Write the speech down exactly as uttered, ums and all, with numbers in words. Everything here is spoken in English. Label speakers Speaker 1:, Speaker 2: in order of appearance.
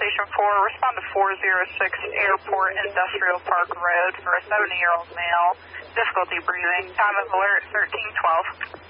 Speaker 1: Station four, respond to four oh six Airport Industrial Park Road for a seventy-year-old male. Difficulty breathing. Time of alert thirteen twelve.